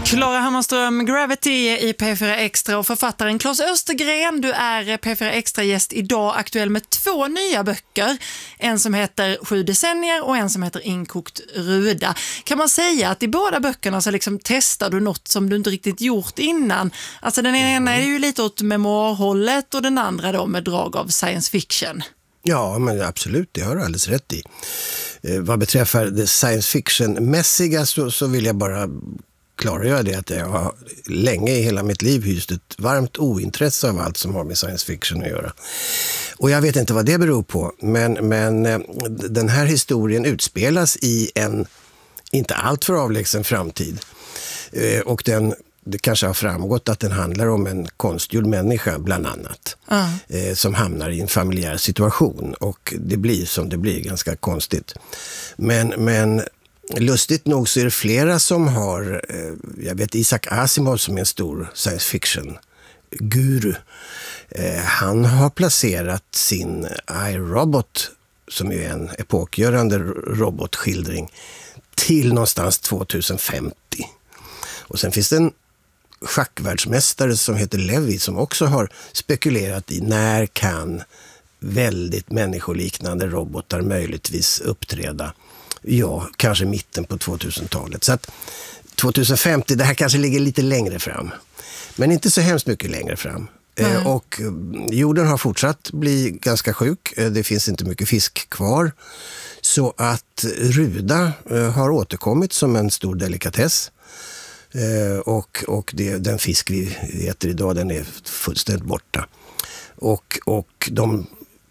Klara Hammarström, Gravity i P4 Extra och författaren Claes Östergren. Du är P4 Extra-gäst idag, aktuell med 2 nya böcker. En som heter 7 decennier och en som heter Inkokt ruda. Kan man säga att i båda böckerna så liksom testar du något som du inte riktigt gjort innan? Alltså den ena är ju lite åt memoarhållet och den andra då med drag av science fiction. Ja, men absolut, det har du alldeles rätt i. Vad beträffar det science fiction-mässiga så vill jag bara klargöra det att jag har länge i hela mitt liv hyst ett varmt ointresse av allt som har med science fiction att göra. Och jag vet inte vad det beror på, men den här historien utspelas i en inte allt för avlägsen framtid. Och det kanske har framgått att den handlar om en konstgjord människa bland annat. Som hamnar i en familjär situation och det blir som det blir, ganska konstigt. Men lustigt nog så är det flera som har, jag vet Isaac Asimov som är en stor science fiction guru. Han har placerat sin iRobot, som är en epokgörande robotskildring, till någonstans 2050. Och sen finns det en schackvärldsmästare som heter Levi som också har spekulerat i när kan väldigt människoliknande robotar möjligtvis uppträda. Ja, kanske mitten på 2000-talet. Så att 2050, det här kanske ligger lite längre fram. Men inte så hemskt mycket längre fram. Och jorden har fortsatt bli ganska sjuk. Det finns inte mycket fisk kvar. Så att ruda har återkommit som en stor delikatess. Och den fisk vi äter idag, den är fullständigt borta. Och den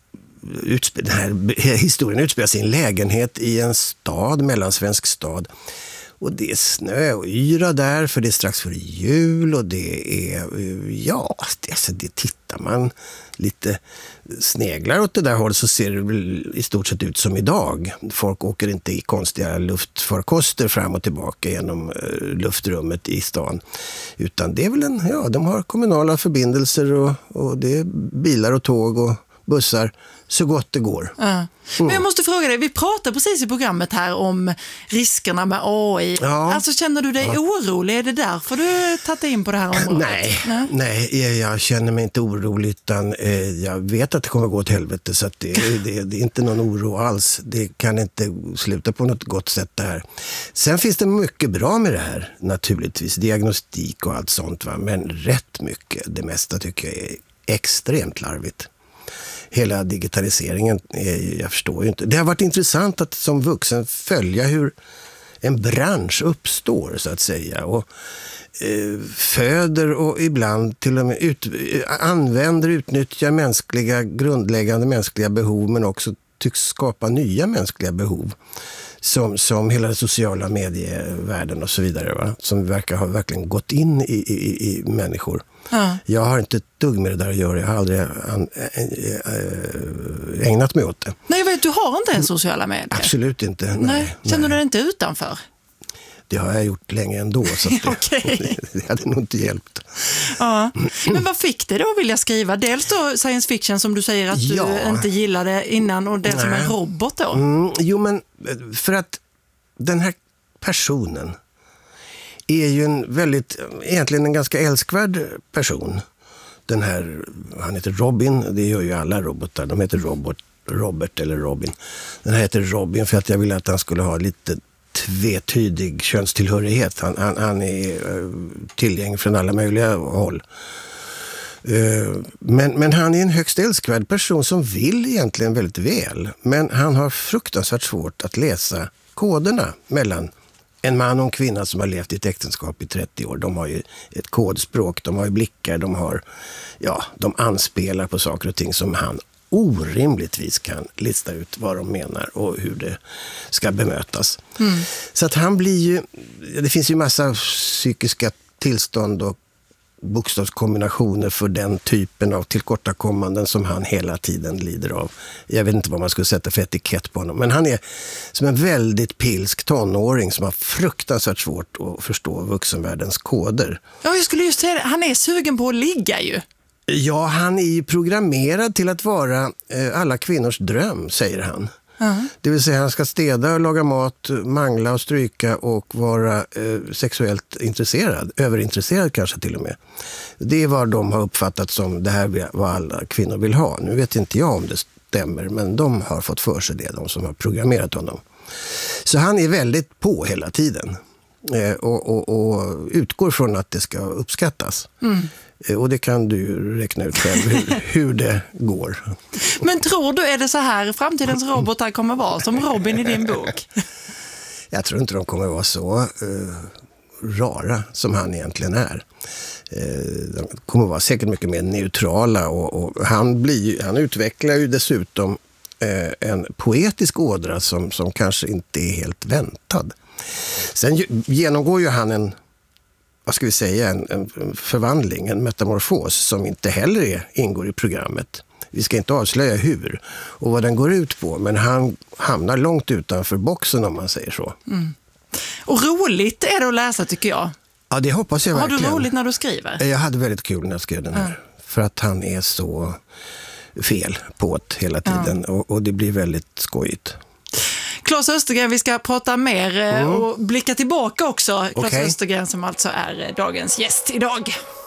här historien utspelar sig i en lägenhet i en stad, mellansvensk stad. Och det är snö och yra där, för det är strax före jul och det är, det tittar man lite sneglar åt det där hållet så ser det i stort sett ut som idag. Folk åker inte i konstiga luftfarkoster fram och tillbaka genom luftrummet i stan. Utan det är väl de har kommunala förbindelser och det är bilar och tåg och bussar så gott det går. Men jag måste fråga dig, vi pratade precis i programmet här om riskerna med AI. Ja. Alltså känner du dig orolig? Är det därför du tagit in på det här området? Nej, jag känner mig inte orolig utan jag vet att det kommer gå åt helvete så att det är inte någon oro alls. Det kan inte sluta på något gott sätt det här. Sen finns det mycket bra med det här naturligtvis, diagnostik och allt sånt va? Men rätt mycket, det mesta tycker jag är extremt larvigt. Hela digitaliseringen, jag förstår ju inte. Det har varit intressant att som vuxen följa hur en bransch uppstår så att säga och föder och ibland till och med utnyttjar grundläggande mänskliga behov men också tycks skapa nya mänskliga behov som hela den sociala medievärlden och så vidare va? Som verkar ha verkligen gått in i människor. Jag har inte ett dugg med det där att göra. Jag har aldrig ägnat mig åt det. Nej, jag vet, du har inte en sociala medier. Absolut inte. Nej. Känner du dig inte utanför? Det har jag gjort länge ändå. Så det hade nog inte hjälpt. Ja. Men vad fick det då vilja skriva? Dels då science fiction som du säger att du inte gillade innan och det som en robot då. Jo, men för att den här personen är ju egentligen en ganska älskvärd person. Han heter Robin, det gör ju alla robotar. De heter Robert eller Robin. Den här heter Robin för att jag ville att han skulle ha lite tvetydig könstillhörighet. Han är tillgänglig från alla möjliga håll. Men han är en högst älskvärd person som vill egentligen väldigt väl. Men han har fruktansvärt svårt att läsa koderna mellan en man och en kvinna som har levt i ett äktenskap i 30 år. De har ju ett kodspråk, de har ju blickar, de anspelar på saker och ting som han orimligtvis kan lista ut vad de menar och hur det ska bemötas. Så att han blir ju, det finns ju massa psykiska tillstånd och bokstavskombinationer för den typen av tillkortakommanden som han hela tiden lider av. Jag vet inte vad man skulle sätta för etikett på honom, men han är som en väldigt pilsk tonåring som har fruktansvärt svårt att förstå vuxenvärldens koder. Ja, jag skulle just säga det. Han är sugen på att ligga ju. Ja, han är ju programmerad till att vara alla kvinnors dröm, säger han. Det vill säga han ska städa och laga mat, mangla och stryka och vara sexuellt intresserad, överintresserad kanske till och med. Det är vad de har uppfattat som det här vad alla kvinnor vill ha. Nu vet inte jag om det stämmer, men de har fått för sig det, de som har programmerat honom. Så han är väldigt på hela tiden och utgår från att det ska uppskattas. Och det kan du räkna ut själv hur det går. Men tror du, är det så här framtidens robotar kommer vara som Robin i din bok? Jag tror inte de kommer vara så rara som han egentligen är. De kommer vara säkert mycket mer neutrala och han utvecklar ju dessutom en poetisk ådra som kanske inte är helt väntad. Sen genomgår ju han en förvandling, en metamorfos som inte heller ingår i programmet. Vi ska inte avslöja hur och vad den går ut på, men han hamnar långt utanför boxen om man säger så. Och roligt är det att läsa tycker jag. Ja, det hoppas jag verkligen. Har du roligt när du skriver? Jag hade väldigt kul när jag skrev den här. För att han är så fel på det hela tiden och det blir väldigt skojigt. Claes Östergren, vi ska prata mer och blicka tillbaka också. Claes Okay. Östergren som alltså är dagens gäst idag.